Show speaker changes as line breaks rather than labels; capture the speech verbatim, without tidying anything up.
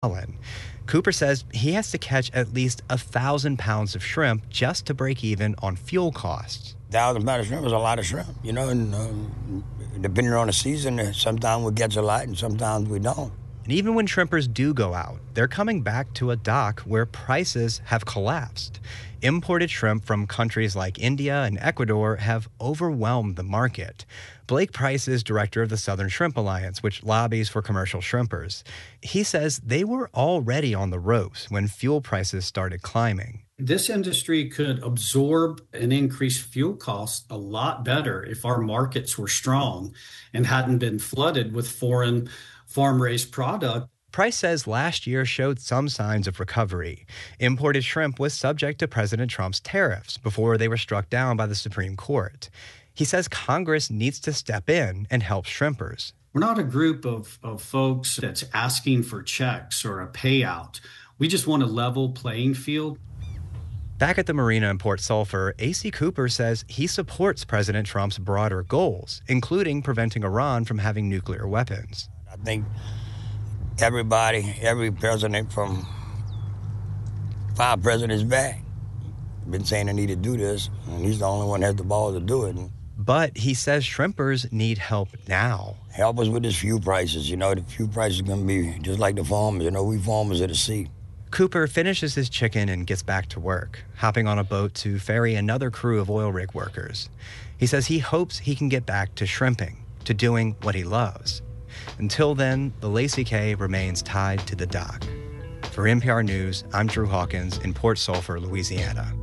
gallon. Cooper says he has to catch at least a thousand pounds of shrimp just to break even on fuel costs.
Thousand pounds of shrimp is a lot of shrimp, you know, and um, depending on the season, sometimes we catch a lot and sometimes we don't.
And even when shrimpers do go out, they're coming back to a dock where prices have collapsed. Imported shrimp from countries like India and Ecuador have overwhelmed the market. Blake Price is director of the Southern Shrimp Alliance, which lobbies for commercial shrimpers. He says they were already on the ropes when fuel prices started climbing.
This industry could absorb and increase fuel costs a lot better if our markets were strong and hadn't been flooded with foreign farm-raised product.
Price says last year showed some signs of recovery. Imported shrimp was subject to President Trump's tariffs before they were struck down by the Supreme Court. He says Congress needs to step in and help shrimpers.
We're not a group of, of folks that's asking for checks or a payout. We just want a level playing field.
Back at the marina in Port Sulphur, A C Cooper says he supports President Trump's broader goals, including preventing Iran from having nuclear weapons.
I think everybody, every president from five presidents back, been saying they need to do this, and he's the only one that has the balls to do it.
But he says shrimpers need help now.
Help us with this fuel prices. You know, the fuel prices are going to be just like the farmers. You know, we farmers at the sea.
Cooper finishes his chicken and gets back to work, hopping on a boat to ferry another crew of oil rig workers. He says he hopes he can get back to shrimping, to doing what he loves. Until then, the Lacey K remains tied to the dock. For N P R News, I'm Drew Hawkins in Port Sulphur, Louisiana.